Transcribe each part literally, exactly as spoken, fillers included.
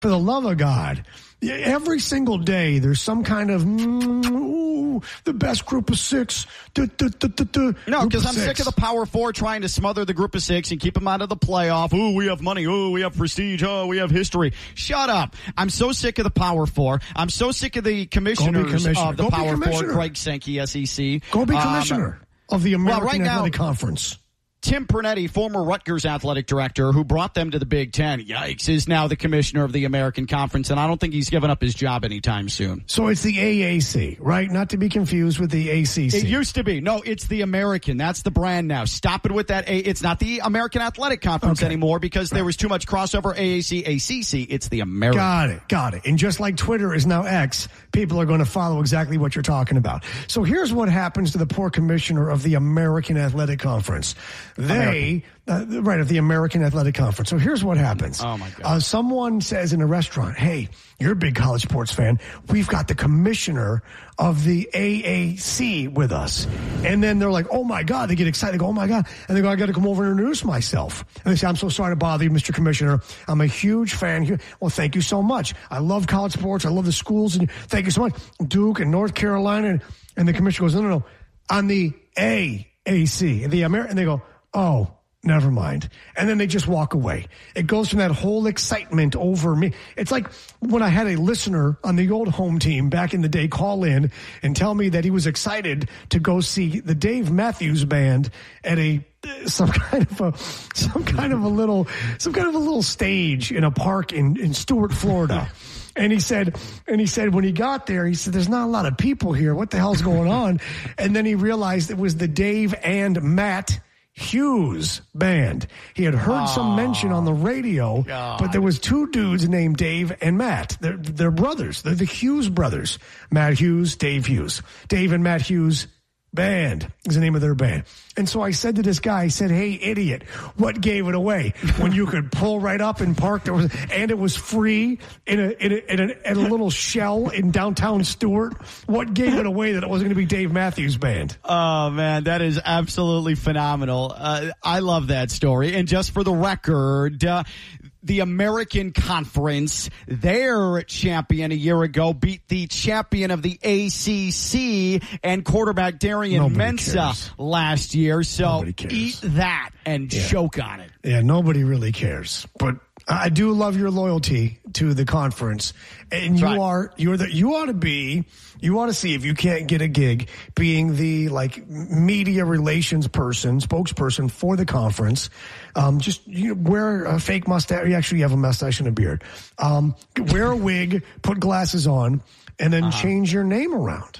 For the love of God. Every single day, there's some kind of, mm, ooh, the best group of six. Duh, duh, duh, duh, duh, no, because I'm six. sick of the Power Four trying to smother the group of six and keep them out of the playoff. Ooh, we have money. Ooh, we have prestige. Oh, we have history. Shut up. I'm so sick of the Power Four. I'm so sick of the commissioners commissioner. of the Go Power Four, Greg Sankey, S E C. Go be commissioner um, of the American well, right Athletic now, Conference. Tim Pernetti, former Rutgers athletic director who brought them to the Big Ten, yikes, is now the commissioner of the American Conference, and I don't think he's giving up his job anytime soon. So it's the A A C, right? Not to be confused with the A C C. It used to be. No, it's the American. That's the brand now. Stop it with that. A- it's not the American Athletic Conference okay. anymore because there was too much crossover A A C, A C C. It's the American. Got it. Got it. And just like Twitter is now X, people are going to follow exactly what you're talking about. So here's what happens to the poor commissioner of the American Athletic Conference. They... Uh, right, of the American Athletic Conference. So here's what happens. Oh, my God. Uh, someone says in a restaurant, hey, you're a big college sports fan. We've got the commissioner of the A A C with us. And then they're like, oh, my God. They get excited. They go, oh, my God. And they go, I got to come over and introduce myself. And they say, I'm so sorry to bother you, Mister Commissioner. I'm a huge fan. Well, thank you so much. I love college sports. I love the schools. And thank you so much. Duke and North Carolina. And, and the commissioner goes, no, no, no. On the A A C. And, the Amer- and they go, oh. Never mind. And then they just walk away. It goes from that whole excitement over me. It's like when I had a listener on the old home team back in the day call in and tell me that he was excited to go see the Dave Matthews Band at a some kind of a some kind of a little some kind of a little stage in a park in, in Stuart, Florida. And he said, and he said, when he got there, he said, there's not a lot of people here. What the hell's going on? And then he realized it was the Dave and Matt Hughes Band. He had heard oh, some mention on the radio, God. But there was two dudes named Dave and Matt. They're, they're brothers. They're the Hughes brothers. Matt Hughes, Dave Hughes. Dave and Matt Hughes Band is the name of their band. And so I said to this guy, I said, hey, idiot, what gave it away? When you could pull right up and park, there was, and it was free in a, in a, in a, in a little shell in downtown Stuart. What gave it away that it wasn't going to be Dave Matthews Band? Oh, man, that is absolutely phenomenal. Uh, I love that story. And just for the record, uh, the American Conference, their champion a year ago, beat the champion of the A C C and quarterback Darian Nobody Mensa cares. last year. So eat that and yeah. choke on it. Yeah, nobody really cares. But I do love your loyalty to the conference. And you right. are, you're the, you ought to be, you ought to see if you can't get a gig being the like media relations person, spokesperson for the conference. Um, just you know, wear a fake mustache. You actually have a mustache and a beard. Um, wear a wig, put glasses on, and then uh-huh. change your name around.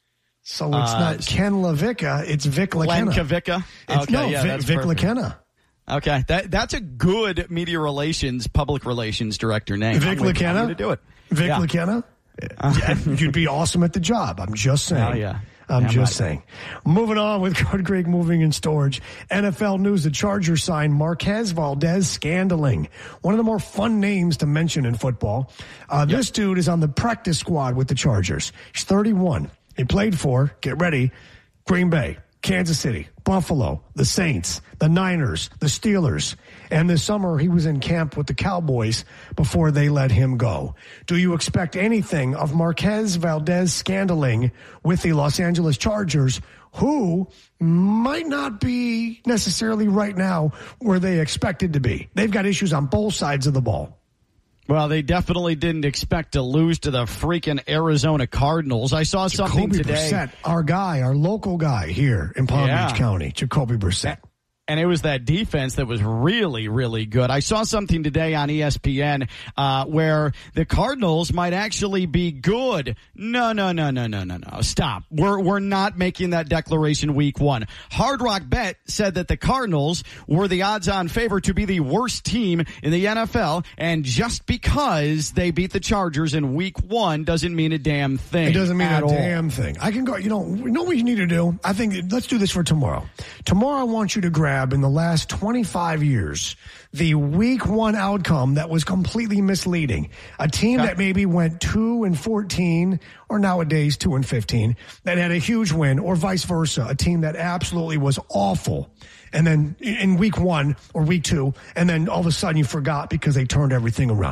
So it's uh, not Ken LaVicka, it's Vic LaKenna. Len Kavicka? It's, okay, no, yeah, Vic, Vic LaKenna. Okay, that that's a good media relations, public relations director name. Vic LaKenna? I'm going to do it. Vic yeah. LaKenna? Uh, yeah, you'd be awesome at the job. I'm just saying. Oh, yeah. I'm yeah, just right. saying. Moving on with Greg Moving and Storage. N F L news, the Chargers signed Marquez Valdes-Scantling. One of the more fun names to mention in football. Uh, yep. This dude is on the practice squad with the Chargers. He's thirty-one. He played for, get ready, Green Bay, Kansas City, Buffalo, the Saints, the Niners, the Steelers. And this summer, he was in camp with the Cowboys before they let him go. Do you expect anything of Marquez Valdes-Scantling with the Los Angeles Chargers, who might not be necessarily right now where they expected to be? They've got issues on both sides of the ball. Well, they definitely didn't expect to lose to the freaking Arizona Cardinals. I saw something Jacoby today. Brissett, our guy, our local guy here in Palm yeah. Beach County, Jacoby Brissett. And it was that defense that was really, really good. I saw something today on E S P N uh, where the Cardinals might actually be good. No, no, no, no, no, no, no. Stop. We're we're not making that declaration week one. Hard Rock Bet said that the Cardinals were the odds-on favorite to be the worst team in the N F L, and just because they beat the Chargers in week one doesn't mean a damn thing. It doesn't mean a all. damn thing. I can go, you know, you know what you need to do? I think, let's do this for tomorrow. Tomorrow I want you to grab in the last twenty-five years, the week one outcome that was completely misleading. A team okay. that maybe went two and fourteen, or nowadays two and fifteen, that had a huge win, or vice versa. A team that absolutely was awful. And then in week one or week two, and then all of a sudden you forgot because they turned everything around.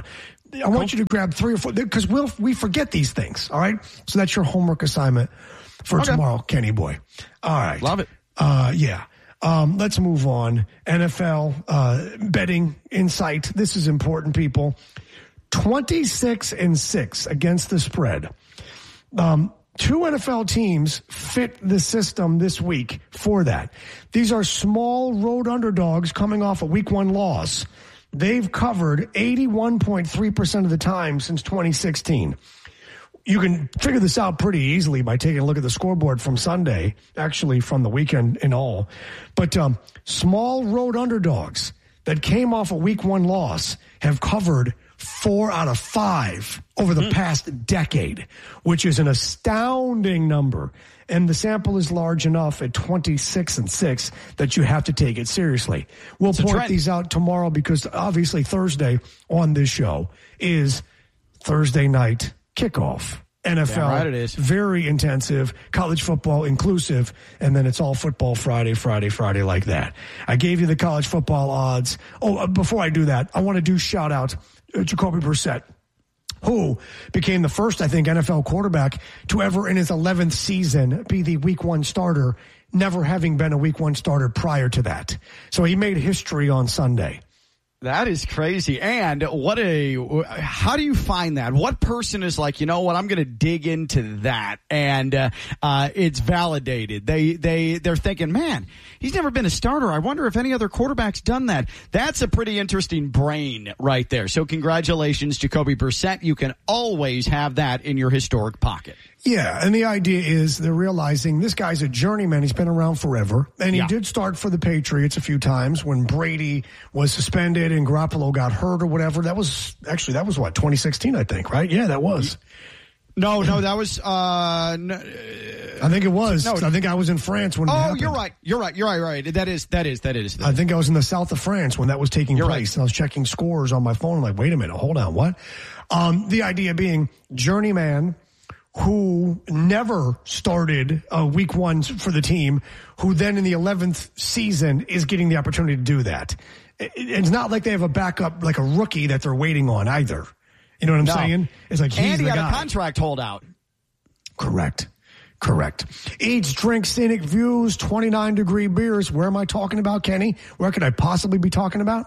I want you to grab three or four, because we'll, we forget these things, all right? So that's your homework assignment for okay. tomorrow, Kenny boy. All right. Love it. Uh, yeah. Um, let's move on. N F L uh, betting insight. This is important, people. twenty-six and six against the spread. Um, two N F L teams fit the system this week for that. These are small road underdogs coming off a week one loss. They've covered eighty-one point three percent of the time since twenty sixteen. You can figure this out pretty easily by taking a look at the scoreboard from Sunday, actually from the weekend in all. But um, small road underdogs that came off a week one loss have covered four out of five over the mm. past decade, which is an astounding number. And the sample is large enough at twenty-six and six that you have to take it seriously. We'll it's point these out tomorrow because obviously Thursday on this show is Thursday night kickoff. N F L, yeah, right it is. Very intensive, college football inclusive, and then it's all football Friday, Friday, Friday like that. I gave you the college football odds. Oh, before I do that, I want to do shout out uh, Jacoby Brissett, who became the first, I think, N F L quarterback to ever in his eleventh season be the week one starter, never having been a week one starter prior to that. So he made history on Sunday. That is crazy. And what a, how do you find that? What person is like, you know what, I'm going to dig into that. And, uh, uh, it's validated. They, they, they're thinking, man, he's never been a starter. I wonder if any other quarterback's done that. That's a pretty interesting brain right there. So congratulations, Jacoby Brissett. You can always have that in your historic pocket. Yeah, and the idea is they're realizing this guy's a journeyman. He's been around forever. And he yeah. did start for the Patriots a few times when Brady was suspended and Garoppolo got hurt or whatever. That was, actually, that was what, twenty sixteen, I think, right? Yeah, that was. No, no, that was. Uh, no, I think it was. No, I think I was in France when it oh, happened. you're right. You're right. You're right. Right. That is. That is. That is. That I is. think I was in the south of France when that was taking you're place. Right. And I was checking scores on my phone. I'm like, wait a minute, hold on, what? Um, the idea being journeyman who never started uh, week one for the team, who then in the eleventh season is getting the opportunity to do that. It, it's not like they have a backup, like a rookie that they're waiting on either. You know what I'm no. saying? It's like he's and he the had guy. a contract holdout. Correct. Correct. Eats, drinks, scenic views, twenty-nine degree beers. Where am I talking about, Kenny? Where could I possibly be talking about?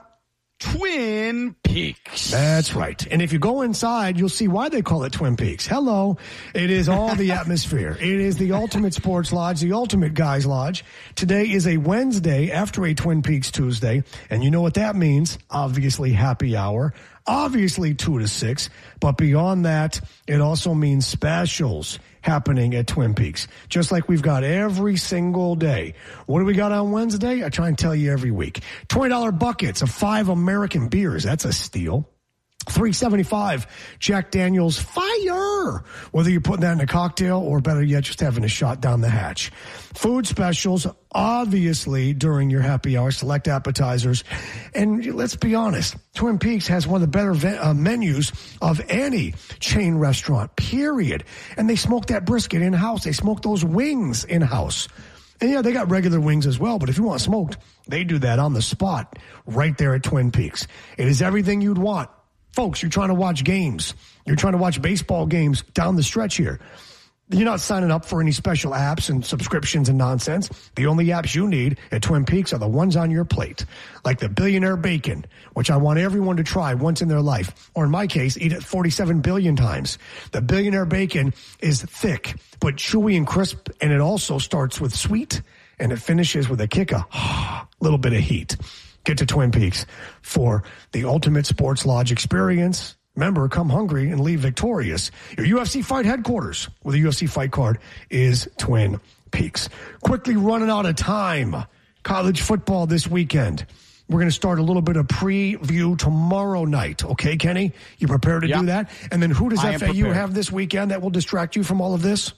Twin Peaks. That's right. And if you go inside, you'll see why they call it Twin Peaks. Hello. It is all the atmosphere. It is the ultimate sports lodge, the ultimate guys lodge. Today is a Wednesday after a Twin Peaks Tuesday. And you know what that means? Obviously happy hour. Obviously two to six. But beyond that, it also means specials happening at Twin Peaks, just like we've got every single day. What do we got on Wednesday? I try and tell you every week. twenty dollar buckets of five American beers. That's a steal. three seventy-five Jack Daniel's Fire. Whether you're putting that in a cocktail or better yet, just having a shot down the hatch. Food specials, obviously, during your happy hour, select appetizers. And let's be honest, Twin Peaks has one of the better ve- uh, menus of any chain restaurant, period. And they smoke that brisket in-house. They smoke those wings in-house. And yeah, they got regular wings as well, but if you want smoked, they do that on the spot right there at Twin Peaks. It is everything you'd want. Folks, you're trying to watch games. You're trying to watch baseball games down the stretch here. You're not signing up for any special apps and subscriptions and nonsense. The only apps you need at Twin Peaks are the ones on your plate, like the Billionaire Bacon, which I want everyone to try once in their life, or in my case, eat it forty-seven billion times. The Billionaire Bacon is thick, but chewy and crisp, and it also starts with sweet, and it finishes with a kick of little bit of heat. Get to Twin Peaks for the ultimate sports lodge experience. Remember, come hungry and leave victorious. Your U F C fight headquarters with a U F C fight card is Twin Peaks. Quickly running out of time. College football this weekend. We're going to start a little bit of preview tomorrow night. Okay, Kenny? You prepared to yep. do that? And then who does I F A U have this weekend that will distract you from all of this?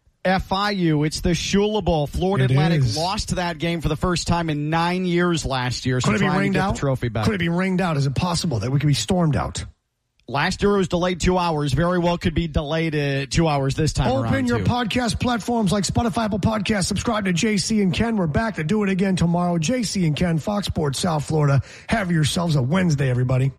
F I U. It's the Shula Bowl. Florida It Atlantic is. lost that game for the first time in nine years last year. So Could it be trying rained to get out? the trophy back. Could it be rained out? Is it possible that we could be stormed out? Last year it was delayed two hours. Very well could be delayed uh, two hours this time around. Open your too. podcast platforms like Spotify, Apple Podcasts. Subscribe to J C and Ken. We're back to do it again tomorrow. J C and Ken, Fox Sports South Florida. Have yourselves a Wednesday, everybody.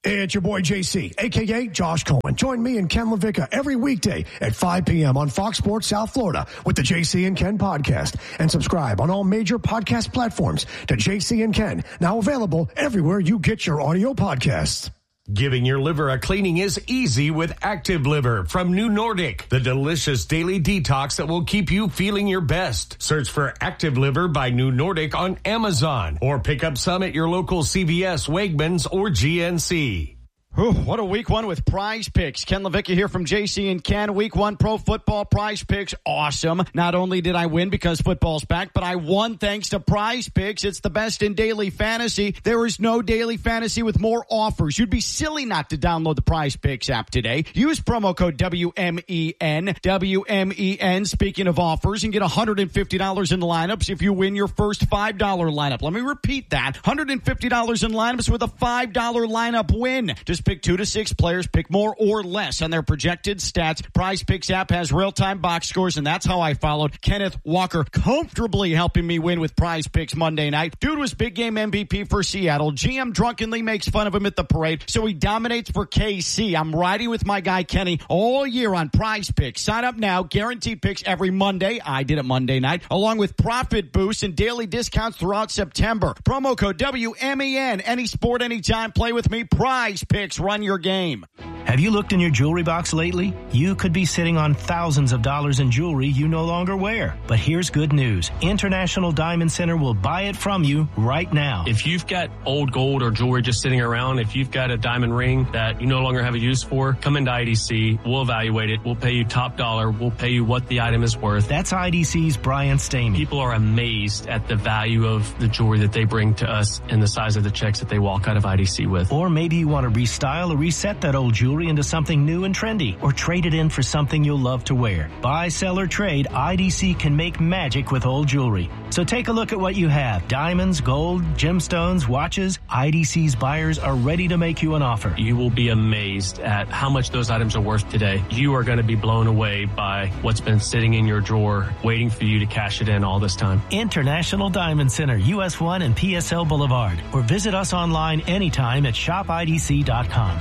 It's your boy J C, a k a. Josh Coleman. Join me and Ken LaVicka every weekday at five p.m. on Fox Sports South Florida with the J C and Ken podcast. And subscribe on all major podcast platforms to J C and Ken, now available everywhere you get your audio podcasts. Giving your liver a cleaning is easy with Active Liver from New Nordic, the delicious daily detox that will keep you feeling your best. Search for Active Liver by New Nordic on Amazon or pick up some at your local C V S, Wegmans, or G N C. Whew, what a week one with Prize Picks. Ken LaVicka here from J C and Ken. Week one pro football Prize Picks. Awesome. Not only did I win because football's back, but I won thanks to Prize Picks. It's the best in daily fantasy. There is no daily fantasy with more offers. You'd be silly not to download the Prize Picks app today. Use promo code W M E N. W M E N, speaking of offers, and get one hundred fifty dollars in lineups if you win your first five dollar lineup. Let me repeat that. one hundred fifty dollars in lineups with a five dollar lineup win. Just pick two to six players, pick more or less on their projected stats. Prize Picks app has real-time box scores, and that's how I followed Kenneth Walker comfortably helping me win with Prize Picks Monday night. Dude was big game M V P for Seattle. G M drunkenly makes fun of him at the parade, so he dominates for K C. I'm riding with my guy Kenny all year on Prize Picks. Sign up now. Guaranteed picks every Monday. I did it Monday night, along with profit boosts and daily discounts throughout September. Promo code W M E N. Any sport, anytime. Play with me. Prize Picks. Run your game. Have you looked in your jewelry box lately? You could be sitting on thousands of dollars in jewelry you no longer wear. But here's good news. International Diamond Center will buy it from you right now. If you've got old gold or jewelry just sitting around, if you've got a diamond ring that you no longer have a use for, come into I D C. We'll evaluate it. We'll pay you top dollar. We'll pay you what the item is worth. That's I D C's Brian Stamey. People are amazed at the value of the jewelry that they bring to us and the size of the checks that they walk out of I D C with. Or maybe you want to restyle or reset that old jewelry into something new and trendy, or trade it in for something you'll love to wear. Buy, sell, or trade, I D C can make magic with old jewelry. So take a look at what you have. Diamonds, gold, gemstones, watches. I D C's buyers are ready to make you an offer. You will be amazed at how much those items are worth today. You are going to be blown away by what's been sitting in your drawer, waiting for you to cash it in all this time. International Diamond Center, U S one and P S L Boulevard. Or visit us online anytime at shop I D C dot com.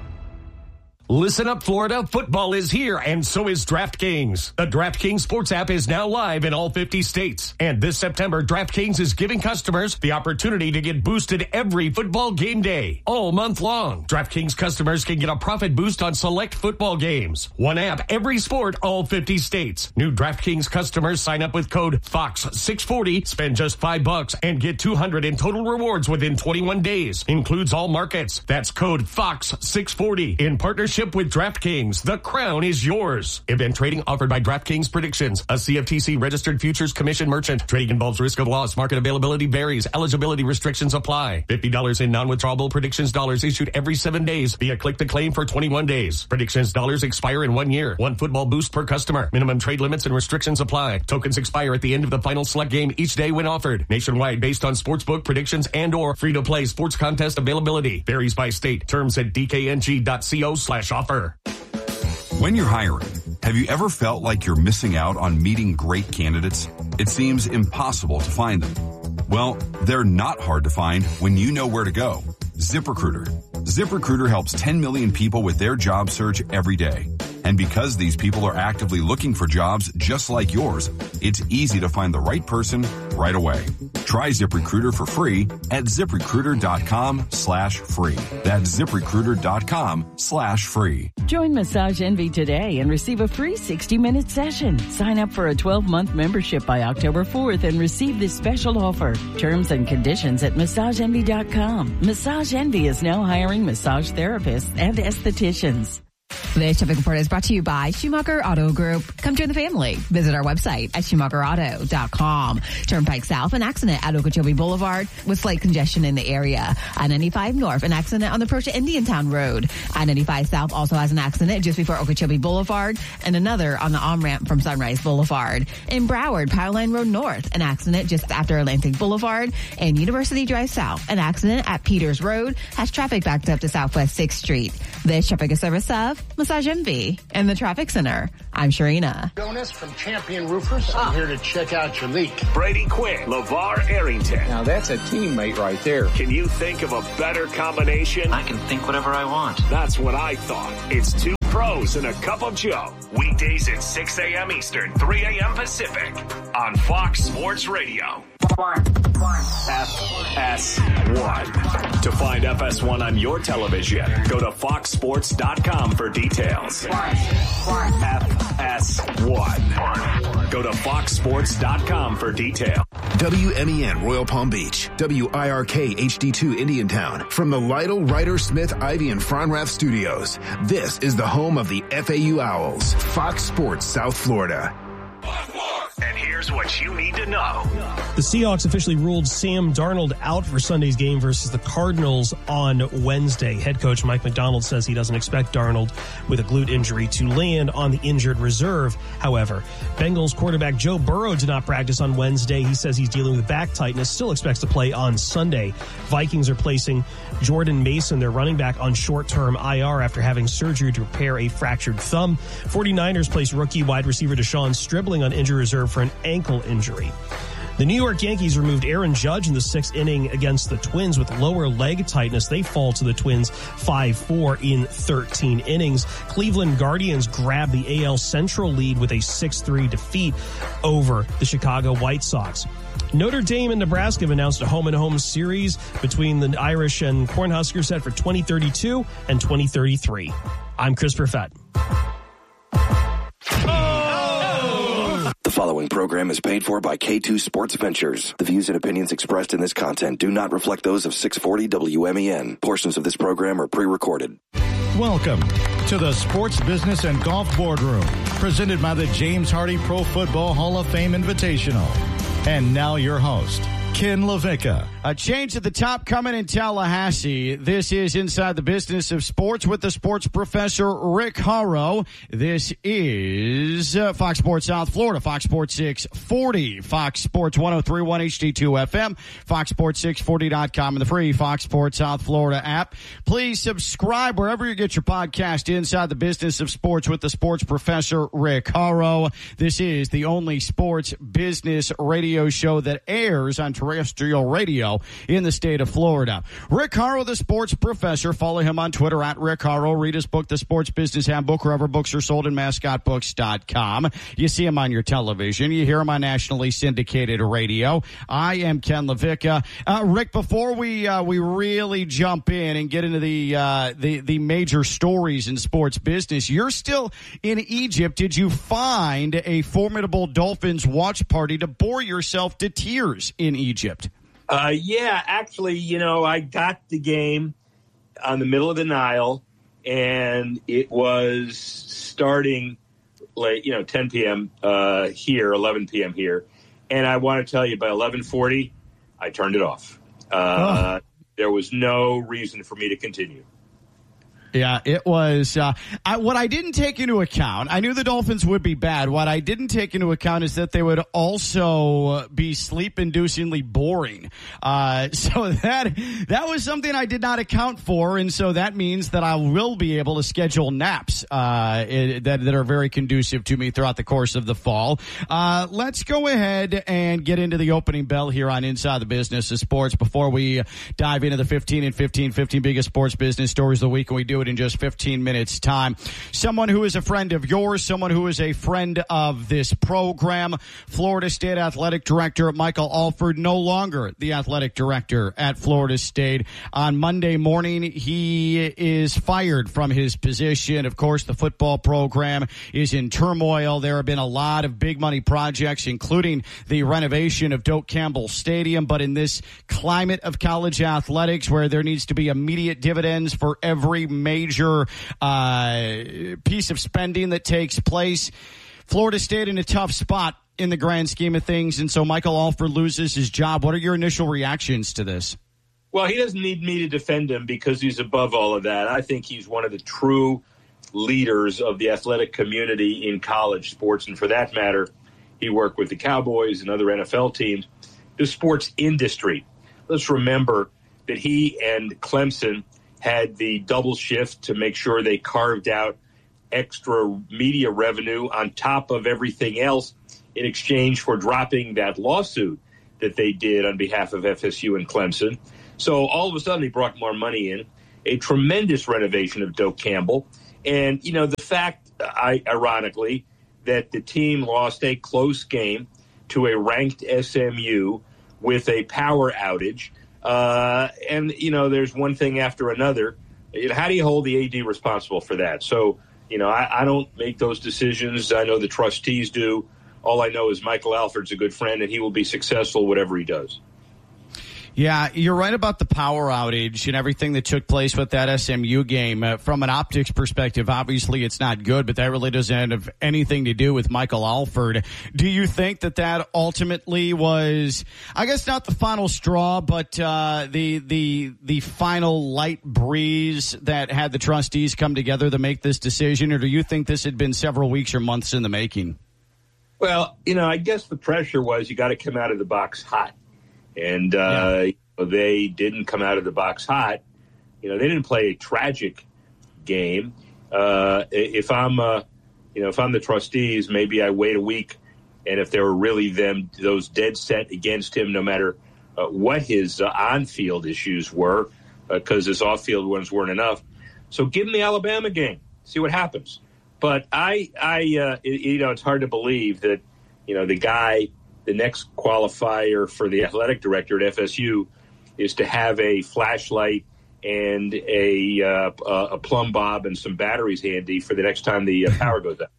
Listen up, Florida. Football is here, and so is DraftKings. The DraftKings Sports app is now live in all fifty states. And this September, DraftKings is giving customers the opportunity to get boosted every football game day, all month long. DraftKings customers can get a profit boost on select football games. One app, every sport, all fifty states. New DraftKings customers sign up with code Fox six forty, spend just five bucks, and get two hundred in total rewards within twenty-one days. Includes all markets. That's code Fox six forty in partnership with DraftKings. The crown is yours. Event trading offered by DraftKings Predictions, a C F T C registered futures commission merchant. Trading involves risk of loss. Market availability varies. Eligibility restrictions apply. fifty dollars in non-withdrawable Predictions dollars issued every seven days via click to claim for twenty-one days. Predictions dollars expire in one year. One football boost per customer. Minimum trade limits and restrictions apply. Tokens expire at the end of the final select game each day when offered. Nationwide based on sportsbook predictions and or free-to-play sports contest availability. Varies by state. Terms at d k n g dot co slash offer. When you're hiring, have you ever felt like you're missing out on meeting great candidates? It seems impossible to find them. Well, they're not hard to find when you know where to go. ZipRecruiter. ZipRecruiter helps ten million people with their job search every day. And because these people are actively looking for jobs just like yours, it's easy to find the right person right away. Try ZipRecruiter for free at ZipRecruiter.com slash free. That's ZipRecruiter.com slash free. Join Massage Envy today and receive a free sixty minute session. Sign up for a twelve month membership by October fourth and receive this special offer. Terms and conditions at massage envy dot com. Massage Envy is now hiring massage therapists and estheticians. This traffic report is brought to you by Schumacher Auto Group. Come join the family. Visit our website at schumacher auto dot com. Turnpike South, an accident at Okeechobee Boulevard with slight congestion in the area. I ninety-five North, an accident on the approach to Indiantown Road. I ninety-five South also has an accident just before Okeechobee Boulevard and another on the on-ramp from Sunrise Boulevard. In Broward, Powerline Road North, an accident just after Atlantic Boulevard. And University Drive South, an accident at Peters Road has traffic backed up to Southwest sixth Street. This traffic is service of Massage Envy, and the Traffic Center. I'm Sharina. Jonas from Champion Roofers. I'm here to check out your leak. Brady Quinn, LeVar Arrington. Now that's a teammate right there. Can you think of a better combination? I can think whatever I want. That's what I thought. It's two pros and a cup of Joe. Weekdays at six a.m. Eastern, three a.m. Pacific on Fox Sports Radio. One, one. F S one. To find F S one on your television, go to fox sports dot com for details. One, one. F S one. Go to fox sports dot com for details. W M E N Royal Palm Beach, W I R K H D two Indiantown. From the Lytle, Ryder, Smith, Ivy, and Fronrath studios, this is the home of the F A U Owls, Fox Sports South Florida. And here's what you need to know. The Seahawks officially ruled Sam Darnold out for Sunday's game versus the Cardinals on Wednesday. Head coach Mike McDonald says he doesn't expect Darnold with a glute injury to land on the injured reserve. However, Bengals quarterback Joe Burrow did not practice on Wednesday. He says he's dealing with back tightness, still expects to play on Sunday. Vikings are placing Jordan Mason, their running back, on short-term I R after having surgery to repair a fractured thumb. 49ers placed rookie wide receiver Deshaun Stribling on injury reserve for an ankle injury. The New York Yankees removed Aaron Judge in the sixth inning against the Twins with lower leg tightness. They fall to the Twins five four in thirteen innings. Cleveland Guardians grabbed the A L Central lead with a six three defeat over the Chicago White Sox. Notre Dame and Nebraska have announced a home-and-home series between the Irish and Cornhuskers set for twenty thirty-two and twenty thirty-three. I'm Chris Perfett. The following program is paid for by K two Sports Ventures. The views and opinions expressed in this content do not reflect those of six forty W M E N. Portions of this program are pre-recorded. Welcome to the Sports Business and Golf Boardroom, presented by the James Hardy Pro Football Hall of Fame Invitational. And now your host, Ken LaVicka. A change at the top coming in Tallahassee. This is Inside the Business of Sports with the sports professor, Rick Horrow. This is uh, Fox Sports South Florida, Fox Sports six forty, Fox Sports one oh three point one H D two F M, Fox Sports six forty dot com, and the free Fox Sports South Florida app. Please subscribe wherever you get your podcast, Inside the Business of Sports with the sports professor, Rick Horrow. This is the only sports business radio show that airs on terrestrial radio in the state of Florida. Rick Horrow, the sports professor. Follow him on Twitter at Rick Horrow. Read his book, The Sports Business Handbook, wherever books are sold, and mascot books dot com. You see him on your television. You hear him on nationally syndicated radio. I am Ken LaVicka. Uh, Rick, before we uh, we really jump in and get into the, uh, the the major stories in sports business, you're still in Egypt. Did you find a formidable Dolphins watch party to bore yourself to tears in Egypt? Uh, yeah, actually, you know, I got the game on the middle of the Nile, and it was starting late, you know, ten p.m. Uh, here, eleven p.m. here. And I want to tell you, by eleven forty, I turned it off. Uh, oh. There was no reason for me to continue. Yeah, it was. Uh, I, what I didn't take into account, I knew the Dolphins would be bad. What I didn't take into account is that they would also be sleep-inducingly boring. Uh, so that that was something I did not account for, and so that means that I will be able to schedule naps uh, it, that, that are very conducive to me throughout the course of the fall. Uh, let's go ahead and get into the opening bell here on Inside the Business of Sports before we dive into the fifteen and fifteen, fifteen biggest sports business stories of the week, and we do it in just fifteen minutes time. Someone who is a friend of yours, someone who is a friend of this program, Florida State Athletic Director Michael Alford, no longer the athletic director at Florida State. On Monday morning, he is fired from his position. Of course, the football program is in turmoil. There have been a lot of big money projects, including the renovation of Doak Campbell Stadium. But in this climate of college athletics where there needs to be immediate dividends for every major uh, piece of spending that takes place, Florida State in a tough spot in the grand scheme of things. And so Michael Alford loses his job. What are your initial reactions to this? Well, he doesn't need me to defend him because he's above all of that. I think he's one of the true leaders of the athletic community in college sports. And for that matter, he worked with the Cowboys and other N F L teams. The sports industry. Let's remember that he and Clemson had the double shift to make sure they carved out extra media revenue on top of everything else in exchange for dropping that lawsuit that they did on behalf of F S U and Clemson. So all of a sudden, he brought more money in, a tremendous renovation of Doak Campbell. And, you know, the fact, I, ironically, that the team lost a close game to a ranked S M U with a power outage. Uh, and, you know, there's one thing after another. You know, how do you hold the A D responsible for that? So, you know, I, I don't make those decisions. I know the trustees do. All I know is Michael Alford's a good friend, and he will be successful whatever he does. Yeah, you're right about the power outage and everything that took place with that S M U game. Uh, from an optics perspective, obviously it's not good, but that really doesn't have anything to do with Michael Alford. Do you think that that ultimately was, I guess not the final straw, but uh, the the the final light breeze that had the trustees come together to make this decision, or do you think this had been several weeks or months in the making? Well, you know, I guess the pressure was you got to come out of the box hot. And uh, yeah. they didn't come out of the box hot. You know, they didn't play a tragic game. Uh, if I'm, uh, you know, if I'm the trustees, maybe I wait a week. And if there were really them, those dead set against him, no matter uh, what his uh, on-field issues were, because uh, his off-field ones weren't enough. So give him the Alabama game, see what happens. But I, I, uh, it, you know, it's hard to believe that, you know, the guy. The next qualifier for the athletic director at F S U is to have a flashlight and a uh, a plumb bob and some batteries handy for the next time the uh, power goes out.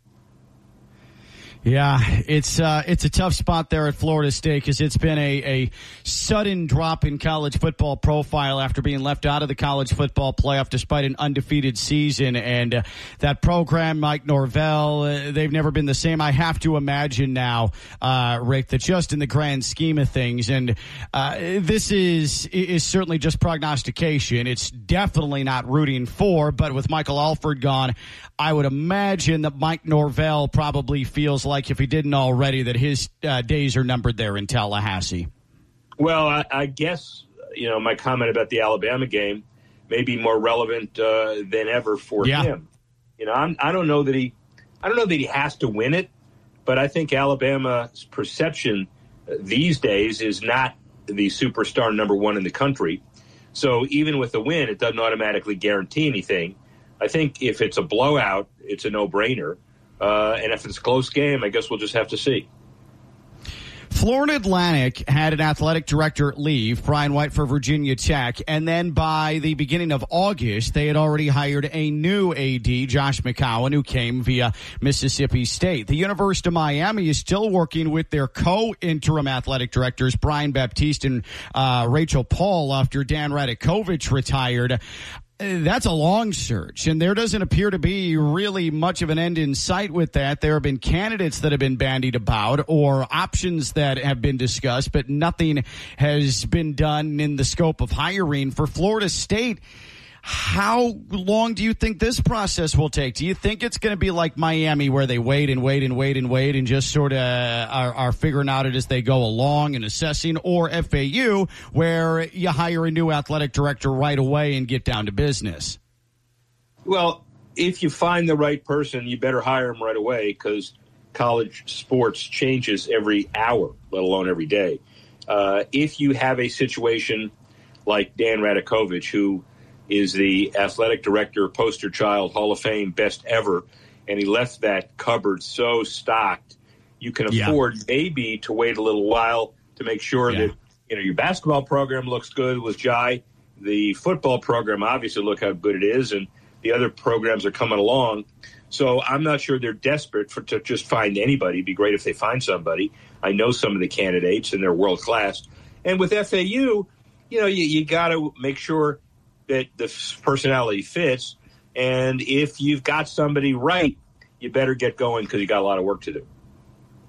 Yeah, it's uh, it's a tough spot there at Florida State because it's been a, a sudden drop in college football profile after being left out of the college football playoff despite an undefeated season. And uh, that program, Mike Norvell, uh, they've never been the same. I have to imagine now, uh, Rick, that just in the grand scheme of things, and uh, this is is certainly just prognostication. It's definitely not rooting for, but with Michael Alford gone, I would imagine that Mike Norvell probably feels like, if he didn't already, that his uh, days are numbered there in Tallahassee. Well, I, I guess, you know, my comment about the Alabama game may be more relevant uh, than ever for yeah. him. You know, I'm, I don't know that he, I don't know that he has to win it, but I think Alabama's perception these days is not the superstar number one in the country. So even with the win, it doesn't automatically guarantee anything. I think if it's a blowout, it's a no-brainer. Uh, and if it's a close game, I guess we'll just have to see. Florida Atlantic had an athletic director leave, Brian White for Virginia Tech, and then by the beginning of August, they had already hired a new A D, Josh McCowan, who came via Mississippi State. The University of Miami is still working with their co-interim athletic directors, Brian Baptiste and uh, Rachel Paul, after Dan Radakovich retired. That's a long search, and there doesn't appear to be really much of an end in sight with that. There have been candidates that have been bandied about or options that have been discussed, but nothing has been done in the scope of hiring. For Florida State, how long do you think this process will take? Do you think it's going to be like Miami, where they wait and wait and wait and wait and just sort of are, are figuring out it as they go along and assessing, or F A U, where you hire a new athletic director right away and get down to business? Well, if you find the right person, you better hire them right away, because college sports changes every hour, let alone every day. Uh, if you have a situation like Dan Radakovich, who is the athletic director, poster child, Hall of Fame, best ever, and he left that cupboard so stocked, you can afford yeah. maybe to wait a little while to make sure yeah. that, you know, your basketball program looks good with Jai. The football program, obviously, look how good it is, and the other programs are coming along. So I'm not sure they're desperate for to just find anybody. It'd be great if they find somebody. I know some of the candidates, and they're world class. And with F A U, you know, you, you got to make sure that the personality fits, and if you've got somebody right, you better get going, because you got a lot of work to do.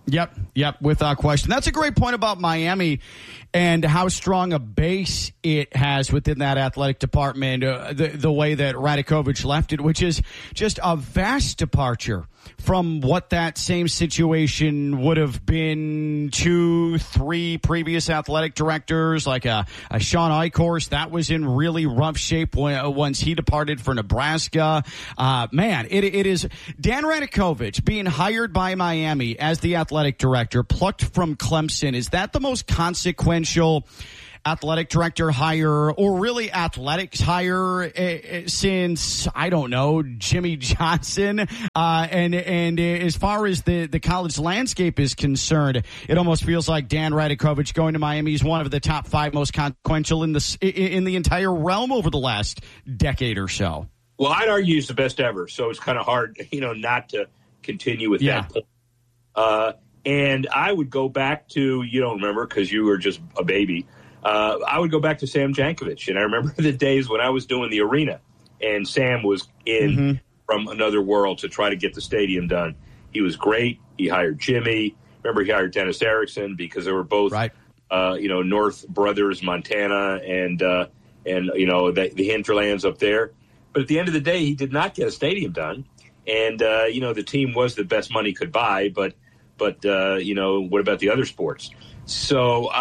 Yep, yep, without question. That's a great point about Miami and how strong a base it has within that athletic department, uh, the, the way that Radakovich left it, which is just a vast departure from what that same situation would have been two, three previous athletic directors, like a, a Sean Eichhorst. That was in really rough shape when, once he departed for Nebraska. Uh, man, it, it is Dan Radakovich being hired by Miami as the athletic director, plucked from Clemson. Is that the most consequential athletic director hire, or really athletics hire, uh, since, I don't know, Jimmy Johnson? Uh, and and as far as the, the college landscape is concerned, it almost feels like Dan Radakovich going to Miami is one of the top five most consequential in the, in the entire realm over the last decade or so. Well, I'd argue he's the best ever, so it's kind of hard, you know, not to continue with yeah. that point. Uh, and I would go back to, you don't remember because you were just a baby, Uh, I would go back to Sam Jankovic, and I remember the days when I was doing the arena, and Sam was in mm-hmm. from another world to try to get the stadium done. He was great. He hired Jimmy. Remember, he hired Dennis Erickson because they were both, right. uh, you know, North Brothers, Montana, and uh, and you know the, the hinterlands up there. But at the end of the day, he did not get a stadium done, and uh, you know the team was the best money could buy. But but uh, you know, what about the other sports? So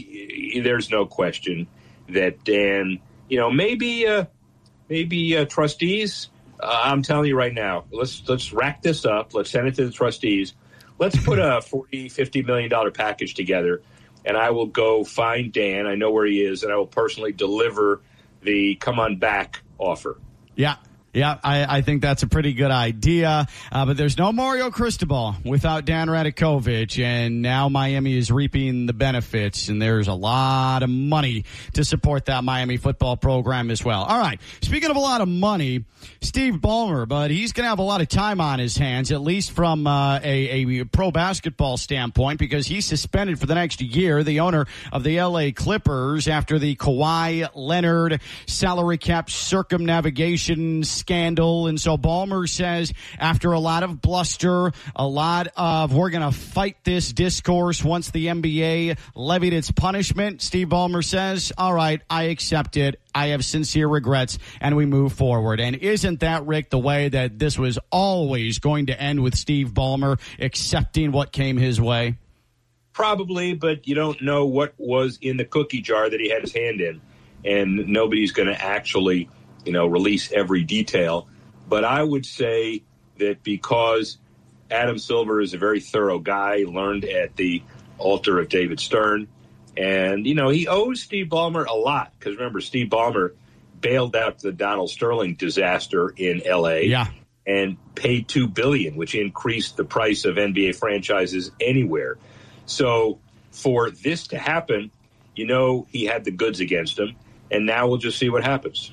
I, there's no question that Dan, you know, maybe, uh, maybe uh, trustees. Uh, I'm telling you right now, let's let's rack this up. Let's send it to the trustees. Let's put a forty, fifty million dollar package together, and I will go find Dan. I know where he is, and I will personally deliver the come on back offer. Yeah. Yeah, I, I think that's a pretty good idea. Uh, but there's no Mario Cristobal without Dan Radakovich, and now Miami is reaping the benefits, and there's a lot of money to support that Miami football program as well. All right, speaking of a lot of money, Steve Ballmer, but he's going to have a lot of time on his hands, at least from uh, a, a pro basketball standpoint, because he's suspended for the next year, the owner of the L A Clippers, after the Kawhi Leonard salary cap circumnavigation scandal. And so Ballmer says, after a lot of bluster, a lot of we're going to fight this discourse once the N B A levied its punishment, Steve Ballmer says, all right, I accept it. I have sincere regrets, and we move forward. And isn't that, Rick, the way that this was always going to end, with Steve Ballmer accepting what came his way? Probably, but you don't know what was in the cookie jar that he had his hand in, and nobody's going to actually, you know, release every detail. But I would say that because Adam Silver is a very thorough guy, learned at the altar of David Stern, and, you know, he owes Steve Ballmer a lot, because remember, Steve Ballmer bailed out the Donald Sterling disaster in L A yeah. and paid two billion dollars, which increased the price of N B A franchises anywhere. So for this to happen, you know, he had the goods against him, and now we'll just see what happens.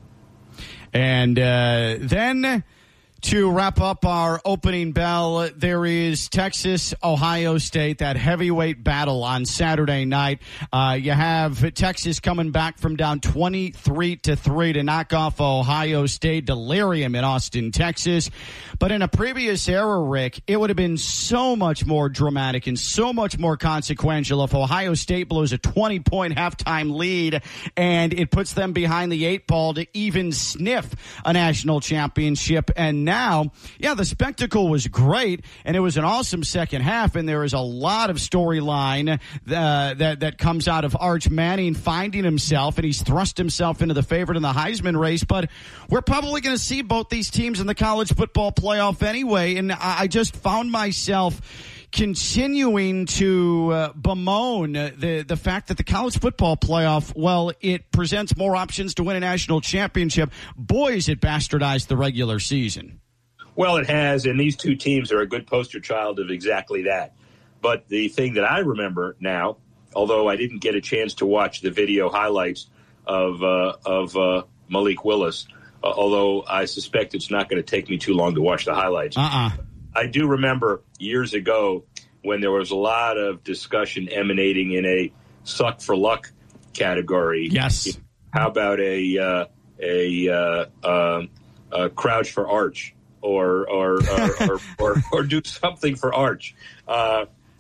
And uh, then to wrap up our opening bell, there is Texas, Ohio State, that heavyweight battle on Saturday night. Uh, you have Texas coming back from down twenty-three to three to knock off Ohio State. Delirium in Austin, Texas. But in a previous era, Rick, it would have been so much more dramatic and so much more consequential if Ohio State blows a twenty-point halftime lead and it puts them behind the eight ball to even sniff a national championship. And now, yeah, the spectacle was great, and it was an awesome second half, and there is a lot of storyline uh, that, that comes out of Arch Manning finding himself, and he's thrust himself into the favorite in the Heisman race. But we're probably going to see both these teams in the college football playoff anyway, and I just found myself continuing to uh, bemoan the the fact that the college football playoff, well, it presents more options to win a national championship. Boy, has it bastardized the regular season. Well, it has, and these two teams are a good poster child of exactly that. But the thing that I remember now, although I didn't get a chance to watch the video highlights of uh, of uh, Malik Willis, uh, although I suspect it's not going to take me too long to watch the highlights. Uh-uh. I do remember years ago when there was a lot of discussion emanating in a suck for luck category. Yes. How about a uh, a, uh, uh, a crouch for Arch, or or or, or, or or do something for Arch? Uh,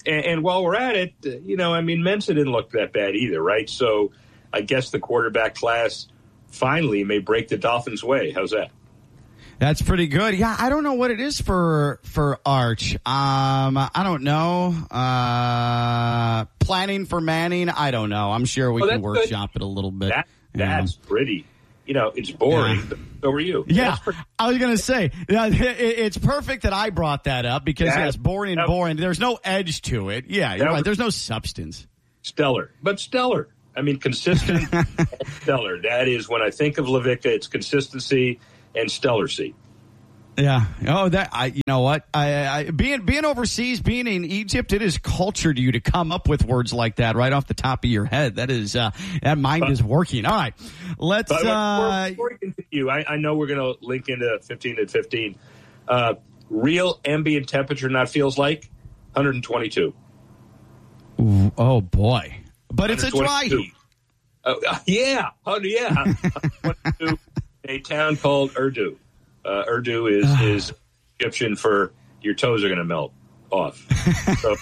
And, and while we're at it, you know, I mean, Mensa didn't look that bad either, right? So I guess the quarterback class finally may break the Dolphins' way. How's that? That's pretty good. Yeah, I don't know what it is for for Arch. Um, I don't know. Uh, planning for Manning, I don't know. I'm sure we well, can workshop good. it a little bit. That, that's yeah. pretty. You know, it's boring. Yeah. But so are you. Yeah, I was going to say, yeah, it's perfect that I brought that up because, that, yes, boring and boring. There's no edge to it. Yeah, you're right. There's no substance. Stellar. But stellar. I mean, consistent and stellar. That is, when I think of Lavicka, it's consistency and stellarcy. Yeah. Oh, that I. You know what? I, I being being overseas, being in Egypt, it has cultured you to come up with words like that right off the top of your head. That is uh, that mind but, is working. All right, let's. But, uh, before we continue, I, I know we're going to link into fifteen at fifteen. Uh, real ambient temperature not feels like one hundred twenty-two. Ooh, oh boy! But it's a dry heat. Oh uh, yeah! Oh yeah! A town called Urdu. Uh, Urdu is, is Egyptian for your toes are going to melt off. So.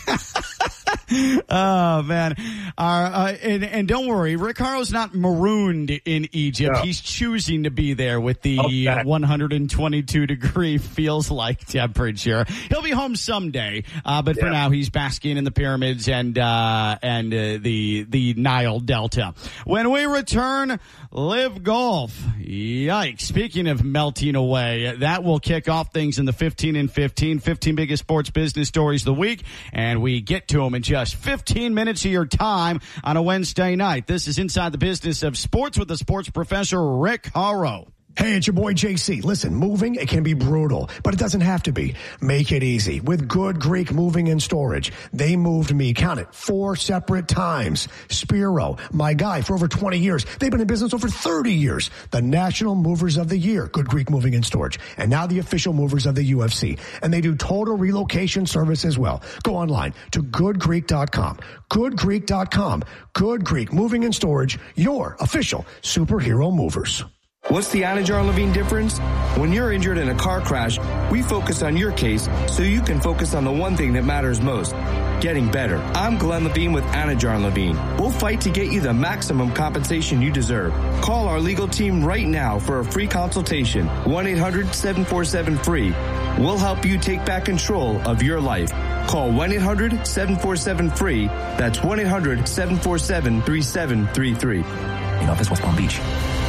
Oh, man. Our, uh, and, and don't worry, Rick Harrow's not marooned in Egypt. No. He's choosing to be there with the okay. one hundred twenty-two degree feels like temperature. He'll be home someday, uh, but yeah. for now he's basking in the pyramids and uh, and uh, the the Nile Delta. When we return, Live Golf. Yikes. Speaking of melting away, that will kick off things in the fifteen and fifteen, fifteen biggest sports business stories of the week, and we get to them in just fifteen minutes of your time on a Wednesday night. This is Inside the Business of Sports with the sports professor, Rick Harrow. Hey, it's your boy J C. Listen, moving, it can be brutal, but it doesn't have to be. Make it easy with Good Greek Moving and Storage. They moved me, count it, four separate times. Spiro, my guy for over twenty years. They've been in business over thirty years. The National Movers of the Year, Good Greek Moving and Storage. And now the official movers of the U F C. And they do total relocation service as well. Go online to good greek dot com. good greek dot com. Good Greek Moving and Storage, your official superhero movers. What's the Anajar Levine difference? When you're injured in a car crash, we focus on your case so you can focus on the one thing that matters most, getting better. I'm Glenn Levine with Anajar Levine. We'll fight to get you the maximum compensation you deserve. Call our legal team right now for a free consultation. one eight hundred seven four seven free. We'll help you take back control of your life. Call one eight hundred seven four seven free. That's one eight hundred seven four seven three seven three three. In office, West Palm Beach.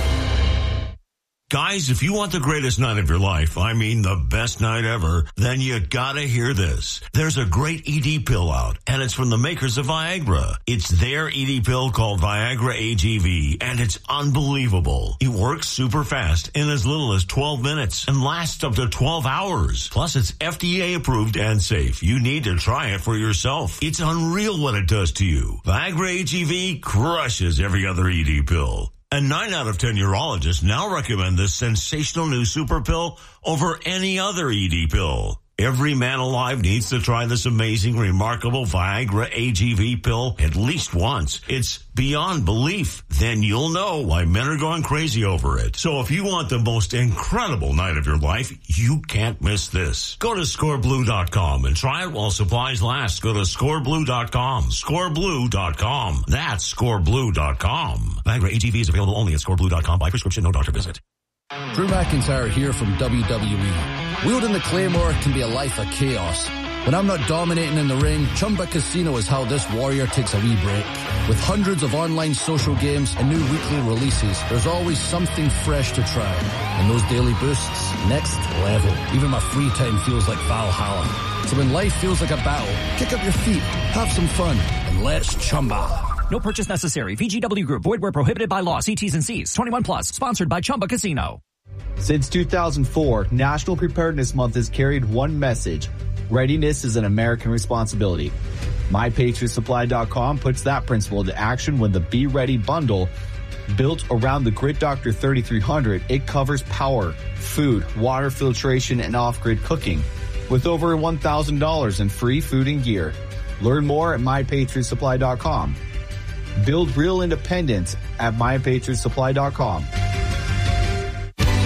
Guys, if you want the greatest night of your life, I mean the best night ever, then you gotta hear this. There's a great E D pill out, and it's from the makers of Viagra. It's their E D pill called Viagra A G V, and it's unbelievable. It works super fast in as little as twelve minutes and lasts up to twelve hours. Plus, it's F D A approved and safe. You need to try it for yourself. It's unreal what it does to you. Viagra A G V crushes every other E D pill. And nine out of ten urologists now recommend this sensational new super pill over any other E D pill. Every man alive needs to try this amazing, remarkable Viagra A G V pill at least once. It's beyond belief. Then you'll know why men are going crazy over it. So if you want the most incredible night of your life, you can't miss this. Go to score blue dot com and try it while supplies last. Go to score blue dot com. score blue dot com. That's score blue dot com. Viagra A G V is available only at score blue dot com by prescription, no doctor visit. Drew McIntyre here from W W E. Wielding the Claymore can be a life of chaos. When I'm not dominating in the ring, Chumba Casino is how this warrior takes a wee break. With hundreds of online social games and new weekly releases, there's always something fresh to try. And those daily boosts, next level. Even my free time feels like Valhalla. So when life feels like a battle, kick up your feet, have some fun, and let's Chumba. No purchase necessary. V G W Group. Void where prohibited by law. See T's and C's. twenty-one plus. Sponsored by Chumba Casino. Since two thousand four, National Preparedness Month has carried one message. Readiness is an American responsibility. my patriot supply dot com puts that principle into action when the Be Ready bundle, built around the Grid Doctor thirty-three hundred, it covers power, food, water filtration, and off-grid cooking, with over one thousand dollars in free food and gear. Learn more at my patriot supply dot com. Build real independence at my patriot supply dot com.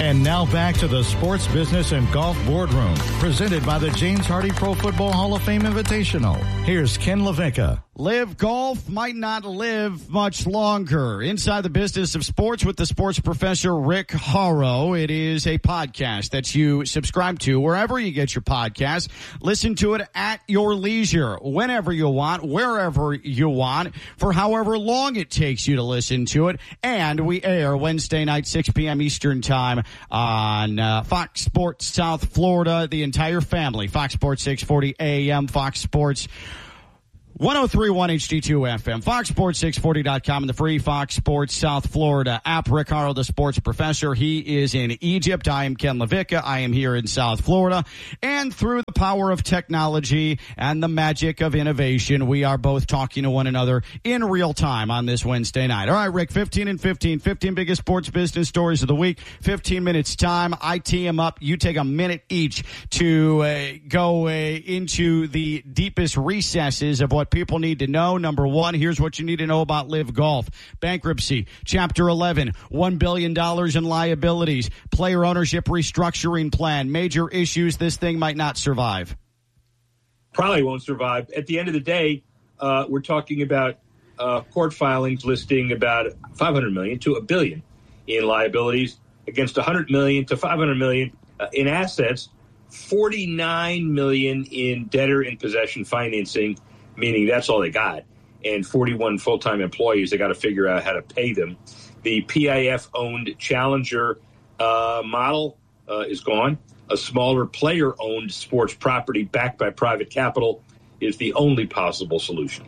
And now back to the Sports Business and Golf Boardroom, presented by the James Hardy Pro Football Hall of Fame Invitational. Here's Ken LaVicka. Live Golf might not live much longer. Inside the Business of Sports with the sports professor Rick Horrow. It is a podcast that you subscribe to wherever you get your podcasts. Listen to it at your leisure, whenever you want, wherever you want, for however long it takes you to listen to it. And we air Wednesday night, six p.m. Eastern Time on uh, Fox Sports South Florida. The entire family, Fox Sports six forty A M, Fox Sports one oh three point one H D two F M, Fox Sports six forty dot com, and the free Fox Sports South Florida app. Rick Horrow, the sports professor. He is in Egypt. I am Ken LaVicka. I am here in South Florida. And through the power of technology and the magic of innovation, we are both talking to one another in real time on this Wednesday night. All right, Rick, fifteen and fifteen, fifteen biggest sports business stories of the week, fifteen minutes time. I tee them up. You take a minute each to uh, go uh, into the deepest recesses of what people need to know. Number one, here's what you need to know about Live Golf. Bankruptcy, Chapter eleven, one billion dollars in liabilities, player ownership restructuring plan, major issues. This thing might not survive. Probably won't survive. At the end of the day, uh, we're talking about uh, court filings listing about five hundred million dollars to a billion in liabilities against one hundred million dollars to five hundred million dollars uh, in assets, forty-nine million dollars in debtor in possession financing, meaning that's all they got, and forty-one full-time employees. They got to figure out how to pay them. The P I F-owned Challenger uh, model uh, is gone. A smaller player-owned sports property backed by private capital is the only possible solution.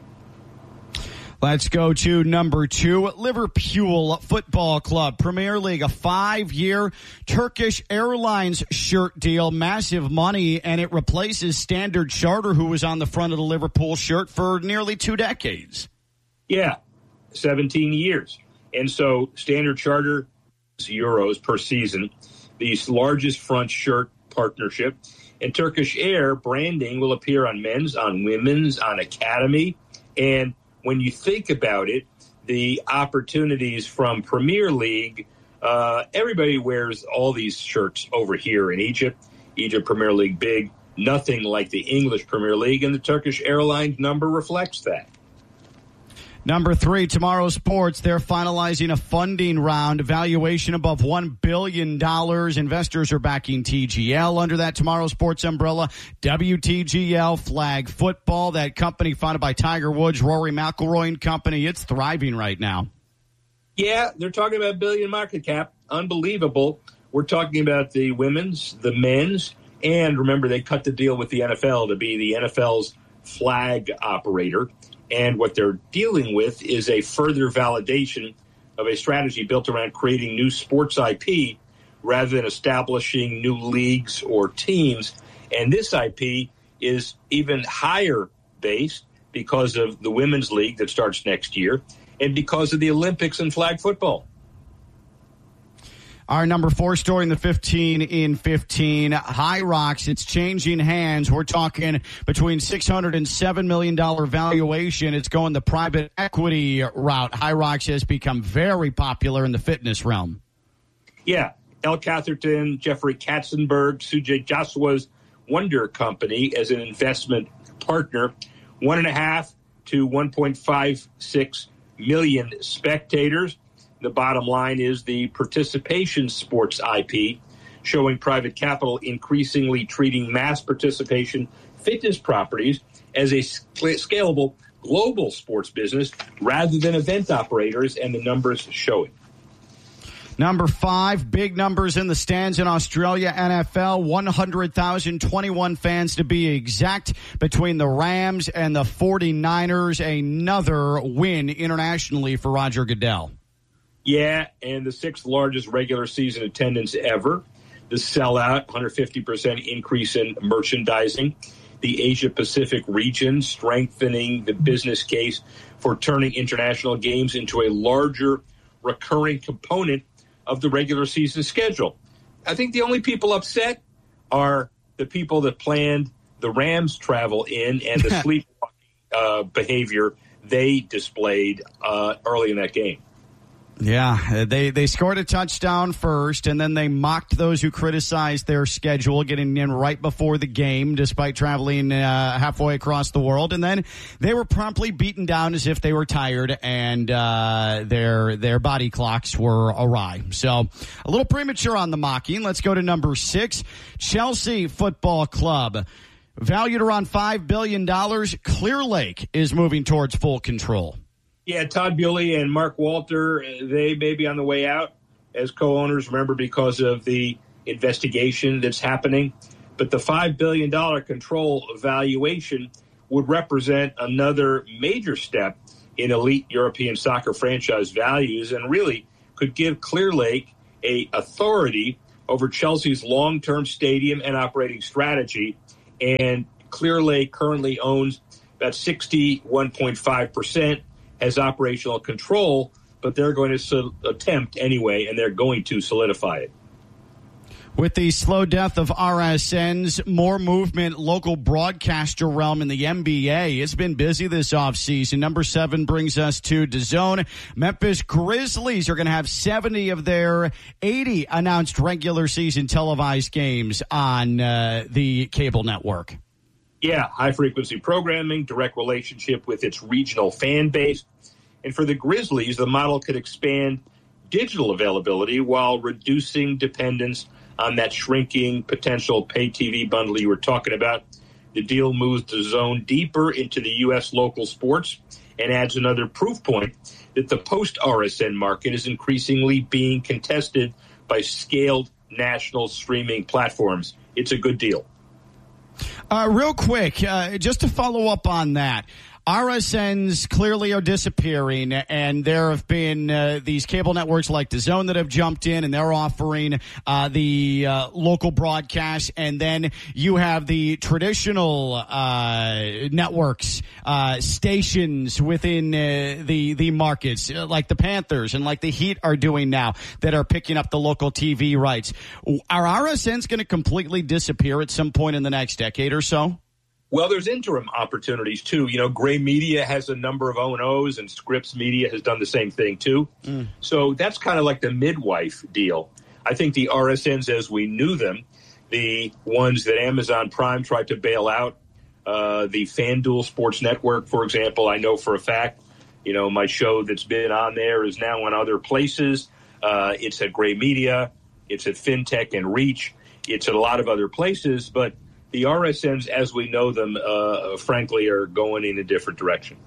Let's go to number two, Liverpool Football Club, Premier League, a five-year Turkish Airlines shirt deal, massive money, and it replaces Standard Charter, who was on the front of the Liverpool shirt for nearly two decades. Yeah, seventeen years. And so Standard Charter euros per season, the largest front shirt partnership, and Turkish Air branding will appear on men's, on women's, on academy, and when you think about it, the opportunities from Premier League, uh, everybody wears all these shirts over here in Egypt. Egypt Premier League big, nothing like the English Premier League, and the Turkish Airlines number reflects that. Number three, Tomorrow Sports, they're finalizing a funding round, valuation above one billion dollars. Investors are backing T G L under that Tomorrow Sports umbrella. W T G L, flag football, that company founded by Tiger Woods, Rory McIlroy and company. It's thriving right now. Yeah, they're talking about billion market cap. Unbelievable. We're talking about the women's, the men's, and remember they cut the deal with the N F L to be the N F L's flag operator. And what they're dealing with is a further validation of a strategy built around creating new sports I P rather than establishing new leagues or teams. And this I P is even higher based because of the women's league that starts next year and because of the Olympics and flag football. Our number four story in the fifteen in fifteen, High Rocks, it's changing hands. We're talking between six hundred seven million dollars valuation. It's going the private equity route. High Rocks has become very popular in the fitness realm. Yeah. El Catherton, Jeffrey Katzenberg, Sujay Joshua's Wonder Company as an investment partner. One and a half to one point five six million spectators. The bottom line is the participation sports I P, showing private capital increasingly treating mass participation fitness properties as a scalable global sports business rather than event operators, and the numbers show it. Number five, big numbers in the stands in Australia, N F L, one hundred thousand, twenty-one fans to be exact, between the Rams and the forty-niners. Another win internationally for Roger Goodell. Yeah, and the sixth largest regular season attendance ever. The sellout, one hundred fifty percent increase in merchandising. The Asia-Pacific region strengthening the business case for turning international games into a larger recurring component of the regular season schedule. I think the only people upset are the people that planned the Rams travel in and the sleepwalking uh, behavior they displayed uh, early in that game. Yeah, they they scored a touchdown first, and then they mocked those who criticized their schedule, getting in right before the game, despite traveling uh, halfway across the world. And then they were promptly beaten down as if they were tired, and uh, their their body clocks were awry. So a little premature on the mocking. Let's go to number six, Chelsea Football Club. Valued around five billion dollars, Clear Lake is moving towards full control. Yeah, Todd Bewley and Mark Walter, they may be on the way out as co-owners, remember, because of the investigation that's happening. But the five billion dollars control valuation would represent another major step in elite European soccer franchise values and really could give Clear Lake a authority over Chelsea's long-term stadium and operating strategy. And Clear Lake currently owns about sixty-one point five percent. Has operational control, but they're going to so- attempt anyway, and they're going to solidify it. With the slow death of R S N's, more movement, local broadcaster realm in the N B A. It's been busy this offseason. Number seven brings us to DAZN. Memphis Grizzlies are going to have seventy of their eighty announced regular season televised games on uh, the cable network. Yeah, high-frequency programming, direct relationship with its regional fan base. And for the Grizzlies, the model could expand digital availability while reducing dependence on that shrinking potential pay-T V bundle you were talking about. The deal moves DAZN deeper into the U S local sports and adds another proof point that the post-R S N market is increasingly being contested by scaled national streaming platforms. It's a good deal. Uh, real quick, uh, just to follow up on that, R S Ns clearly are disappearing, and there have been uh, these cable networks like DAZN that have jumped in, and they're offering uh, the uh, local broadcast, and then you have the traditional uh, networks, uh, stations within uh, the the markets, uh, like the Panthers and like the Heat are doing now, that are picking up the local T V rights. Are R S Ns going to completely disappear at some point in the next decade or so? Well, there's interim opportunities, too. You know, Gray Media has a number of O and Os, and Scripps Media has done the same thing, too. Mm. So that's kind of like the midwife deal. I think the R S Ns as we knew them, the ones that Amazon Prime tried to bail out, uh, the FanDuel Sports Network, for example, I know for a fact, you know, my show that's been on there is now in other places. Uh, it's at Gray Media. It's at FinTech and Reach. It's at a lot of other places, but the R S Ns, as we know them, uh, frankly, are going in a different direction.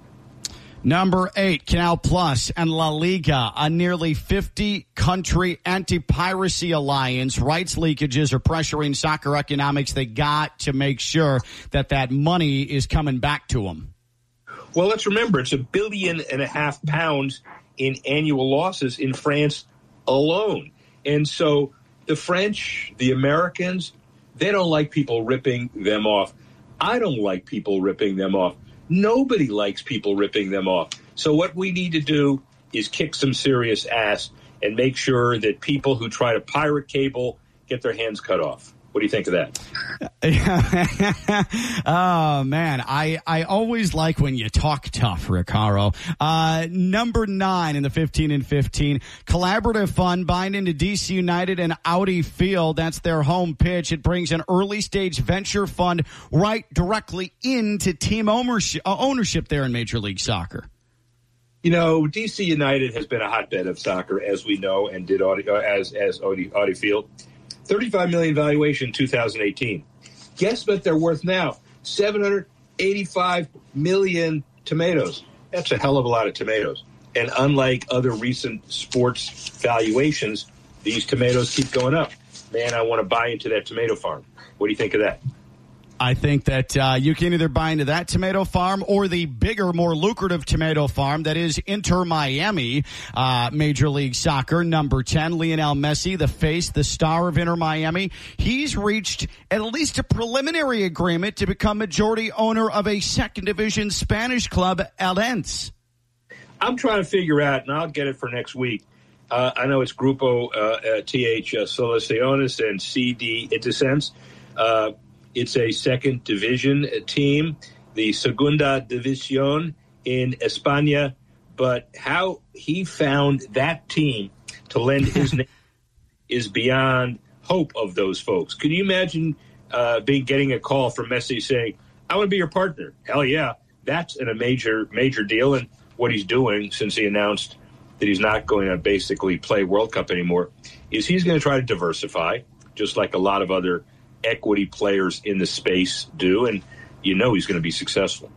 Number eight, Canal Plus and La Liga, a nearly fifty-country anti-piracy alliance. Rights leakages are pressuring soccer economics. They got to make sure that that money is coming back to them. Well, let's remember, it's a billion and a half pounds in annual losses in France alone. And so the French, the Americans, they don't like people ripping them off. I don't like people ripping them off. Nobody likes people ripping them off. So what we need to do is kick some serious ass and make sure that people who try to pirate cable get their hands cut off. What do you think of that? Oh, man. I, I always like when you talk tough, Ricardo. Uh, number nine in the fifteen and fifteen, collaborative fund buying into D C United and Audi Field. That's their home pitch. It brings an early stage venture fund right directly into team ownership, uh, ownership there in Major League Soccer. You know, D C United has been a hotbed of soccer, as we know, and did Audi, uh, as, as Audi, Audi Field. thirty-five million dollars valuation in two thousand eighteen. Guess what they're worth now? seven hundred eighty-five million tomatoes. That's a hell of a lot of tomatoes. And unlike other recent sports valuations, these tomatoes keep going up. Man, I want to buy into that tomato farm. What do you think of that? I think that uh, you can either buy into that tomato farm or the bigger, more lucrative tomato farm that is Inter Miami, uh, Major League Soccer. Number ten, Lionel Messi, the face, the star of Inter Miami. He's reached at least a preliminary agreement to become majority owner of a second division Spanish club, Eldense. I'm trying to figure out, and I'll get it for next week. Uh, I know it's Grupo uh, uh, T H uh, Soluciones and C D Itacens. Uh It's a second division team, the Segunda División in España. but how he found that team to lend his name is beyond hope of those folks. Can you imagine uh, being getting a call from Messi saying, I want to be your partner? Hell yeah. That's an, a major, major deal. And what he's doing since he announced that he's not going to basically play World Cup anymore is he's going to try to diversify, just like a lot of other equity players in the space do. And you know he's going to be successful.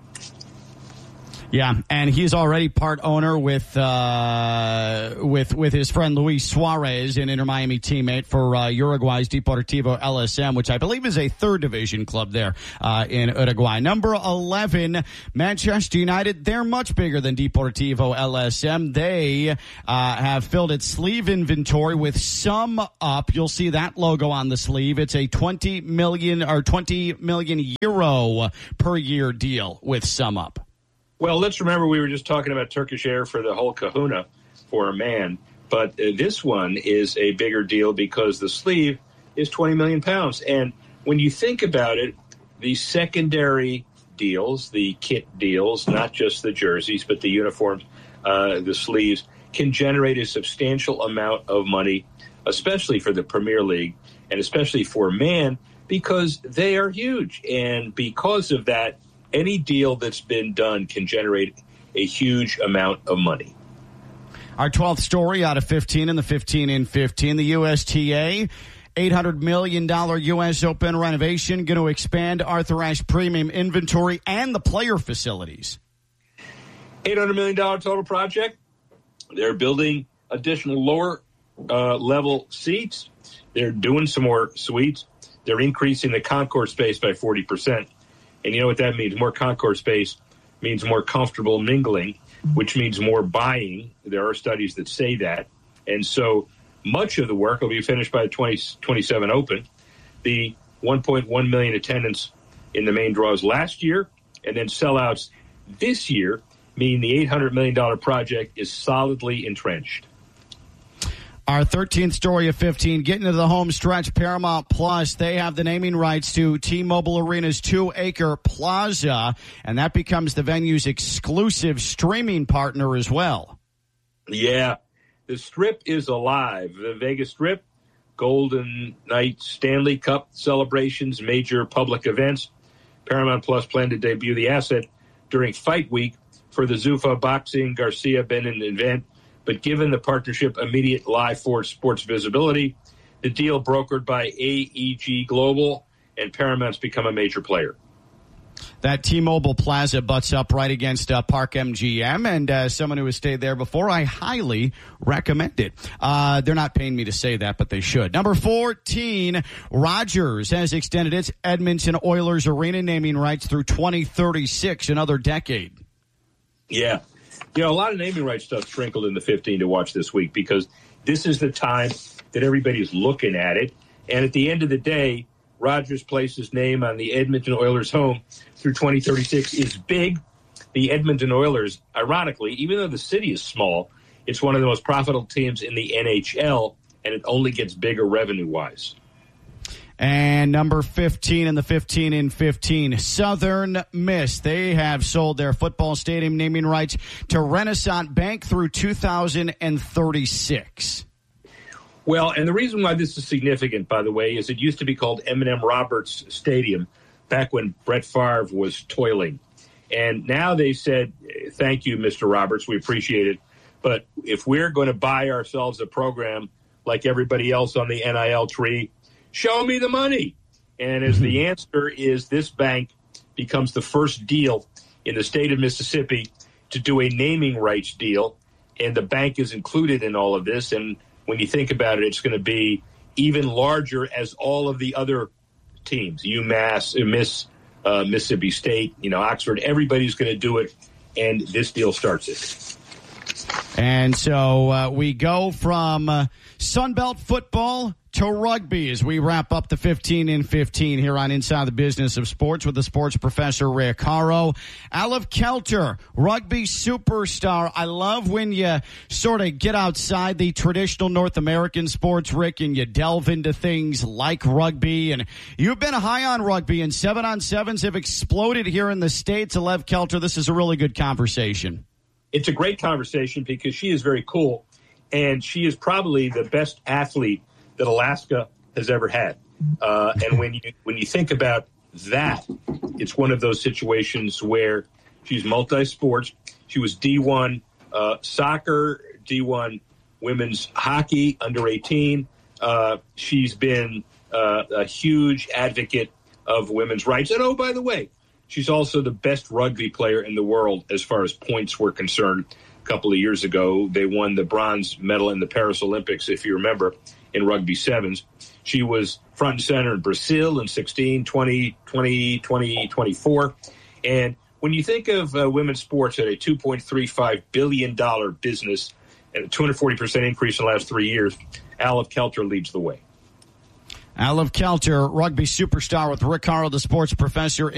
Yeah, and he's already part owner with uh, with with his friend Luis Suarez, an Inter Miami teammate for uh, Uruguay's Deportivo L S M, which I believe is a third division club there uh, in Uruguay. Number eleven, Manchester United. They're much bigger than Deportivo L S M. They uh, have filled its sleeve inventory with Sum Up. You'll see that logo on the sleeve. It's a twenty million or twenty million euro per year deal with Sum Up. Well, let's remember we were just talking about Turkish Air for the whole kahuna for a man, but uh, this one is a bigger deal because the sleeve is twenty million pounds. And when you think about it, the secondary deals, the kit deals, not just the jerseys, but the uniforms, uh, the sleeves, can generate a substantial amount of money, especially for the Premier League and especially for man, because they are huge. And because of that, any deal that's been done can generate a huge amount of money. Our twelfth story out of fifteen in the fifteen in fifteen, the U S T A, eight hundred million dollars U S Open renovation, going to expand Arthur Ashe premium inventory and the player facilities. eight hundred million dollars total project. They're building additional lower uh, level seats. They're doing some more suites. They're increasing the concourse space by forty percent. And you know what that means? More concourse space means more comfortable mingling, which means more buying. There are studies that say that. And so much of the work will be finished by the twenty twenty-seven Open. The one point one million attendance in the main draws last year and then sellouts this year mean the eight hundred million dollars project is solidly entrenched. Our thirteenth story of fifteen, getting to the home stretch, Paramount Plus, they have the naming rights to T-Mobile Arena's two-acre plaza, and that becomes the venue's exclusive streaming partner as well. Yeah, the Strip is alive. The Vegas Strip, Golden Knight Stanley Cup celebrations, major public events. Paramount Plus planned to debut the asset during Fight Week for the Zuffa Boxing Garcia Benin event. But given the partnership immediate live for sports visibility, the deal brokered by A E G Global and Paramount's become a major player. That T-Mobile Plaza butts up right against uh, Park M G M, and uh, someone who has stayed there before, I highly recommend it. Uh, they're not paying me to say that, but they should. Number fourteen, Rogers has extended its Edmonton Oilers arena naming rights through twenty thirty-six, another decade. Yeah. You know, a lot of naming rights stuff sprinkled in the fifteen to watch this week because this is the time that everybody's looking at it. And at the end of the day, Rogers Place's name on the Edmonton Oilers home through twenty thirty-six is big. The Edmonton Oilers, ironically, even though the city is small, it's one of the most profitable teams in the N H L, and it only gets bigger revenue-wise. And number fifteen in the fifteen in fifteen, Southern Miss. They have sold their football stadium naming rights to Renaissance Bank through two thousand thirty-six. Well, and the reason why this is significant, by the way, is it used to be called M and M Roberts Stadium back when Brett Favre was toiling. And now they said, thank you, Mister Roberts, we appreciate it. But if we're going to buy ourselves a program like everybody else on the N I L tree, show me the money. And as the answer is, this bank becomes the first deal in the state of Mississippi to do a naming rights deal. And the bank is included in all of this. And when you think about it, it's going to be even larger as all of the other teams, UMass, Miss, uh, Mississippi State, you know, Oxford, everybody's going to do it. And this deal starts it. And so uh, we go from uh, Sunbelt football to rugby as we wrap up the fifteen in fifteen here on Inside the Business of Sports with the sports professor Rick Haro. Alef Kelter, rugby superstar. I love when you sort of get outside the traditional North American sports, Rick, and you delve into things like rugby. And you've been high on rugby, and seven on sevens have exploded here in the States. Alef Kelter, this is a really good conversation. it's a great conversation because she is very cool, and she is probably the best athlete that Alaska has ever had. Uh, and when you when you think about that, it's one of those situations where she's multi-sports. She was D one uh, soccer, D one women's hockey, under eighteen. Uh, she's been uh, a huge advocate of women's rights. And, oh, by the way, she's also the best rugby player in the world as far as points were concerned. A couple of years ago, they won the bronze medal in the Paris Olympics, if you remember, in rugby sevens. She was front and center in Brazil in sixteen, twenty, twenty, twenty, twenty-four. And when you think of uh, women's sports at a two point three five billion dollars business and a two hundred forty percent increase in the last three years, Alice Kelter leads the way. Alice Kelter, rugby superstar with Rick Horrow, the sports professor.